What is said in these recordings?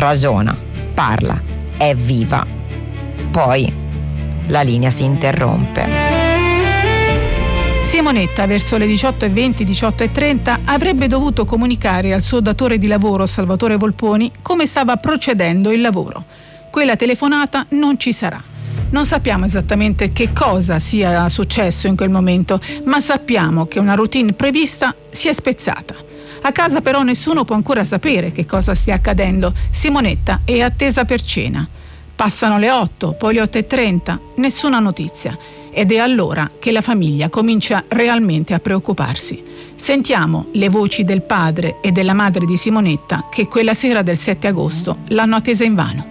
ragiona, parla, è viva. Poi la linea si interrompe. Simonetta, verso le 18:20, 18:30, avrebbe dovuto comunicare al suo datore di lavoro, Salvatore Volponi, come stava procedendo il lavoro. Quella telefonata non ci sarà. Non sappiamo esattamente che cosa sia successo in quel momento, ma sappiamo che una routine prevista si è spezzata. A casa però nessuno può ancora sapere che cosa stia accadendo. Simonetta è attesa per cena. Passano le 8, poi le 8:30, nessuna notizia. Ed è allora che la famiglia comincia realmente a preoccuparsi. Sentiamo le voci del padre e della madre di Simonetta che quella sera del 7 agosto l'hanno attesa invano.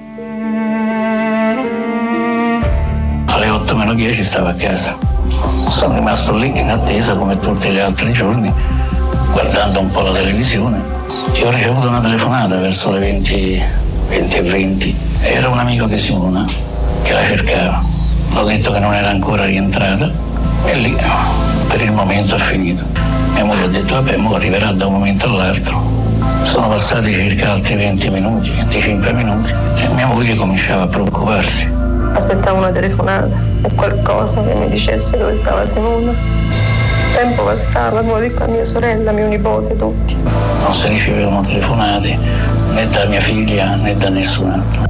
Alle 8:10 stavo a casa. Sono rimasto lì in attesa come tutti gli altri giorni, guardando un po' la televisione. E ho ricevuto una telefonata verso le 20:20. Era un amico di Simona che la cercava. L'ho detto che non era ancora rientrata e lì per il momento è finito. Mia moglie ha detto vabbè, mo arriverà da un momento all'altro. Sono passati circa altri 20 minuti, 25 minuti e mia moglie cominciava a preoccuparsi. Aspettavo una telefonata o qualcosa che mi dicesse dove stava Simona. Il tempo passava, avevo detto a mia sorella, mio nipote, tutti. Non si ricevevano telefonate né da mia figlia né da nessun altro.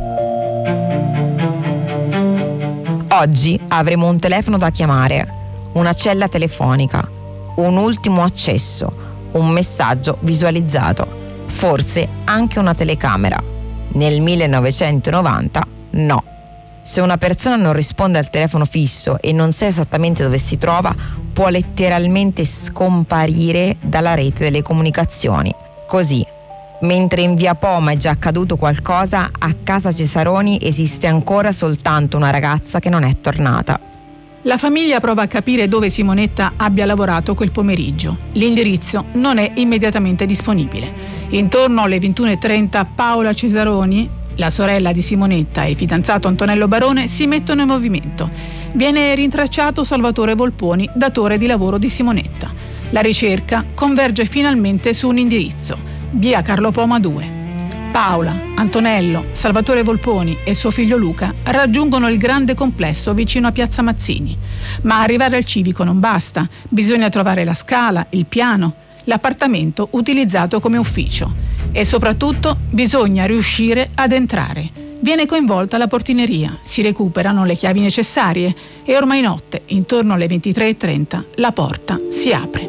Oggi avremo un telefono da chiamare, una cella telefonica, un ultimo accesso, un messaggio visualizzato, forse anche una telecamera. Nel 1990 no. Se una persona non risponde al telefono fisso e non sa esattamente dove si trova, può letteralmente scomparire dalla rete delle comunicazioni. Così, mentre in via Poma è già accaduto qualcosa, a casa Cesaroni esiste ancora soltanto una ragazza che non è tornata. La famiglia prova a capire dove Simonetta abbia lavorato quel pomeriggio. L'indirizzo non è immediatamente disponibile. Intorno alle 21:30 Paola Cesaroni, la sorella di Simonetta, e il fidanzato Antonello Barone si mettono in movimento. Viene rintracciato Salvatore Volponi, datore di lavoro di Simonetta. La ricerca converge finalmente su un indirizzo: via Carlo Poma 2. Paola, Antonello, Salvatore Volponi e suo figlio Luca raggiungono il grande complesso vicino a Piazza Mazzini. Ma arrivare al civico non basta, bisogna trovare la scala, il piano, l'appartamento utilizzato come ufficio e soprattutto bisogna riuscire ad entrare. Viene coinvolta la portineria, si recuperano le chiavi necessarie e ormai notte, intorno alle 23:30, la porta si apre.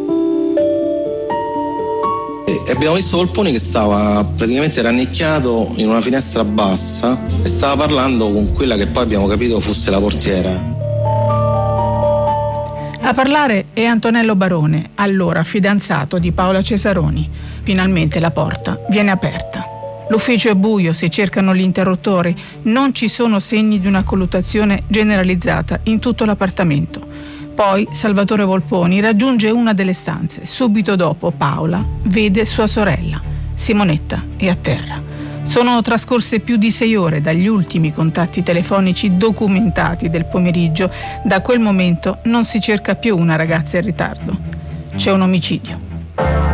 E abbiamo visto Volponi che stava praticamente rannicchiato in una finestra bassa e stava parlando con quella che poi abbiamo capito fosse la portiera. A parlare è Antonello Barone, allora fidanzato di Paola Cesaroni. Finalmente la porta viene aperta. L'ufficio è buio, si cercano gli interruttori, non ci sono segni di una colluttazione generalizzata in tutto l'appartamento. Poi Salvatore Volponi raggiunge una delle stanze. Subito dopo Paola vede sua sorella. Simonetta è a terra. Sono trascorse più di 6 ore dagli ultimi contatti telefonici documentati del pomeriggio. Da quel momento non si cerca più una ragazza in ritardo. C'è un omicidio.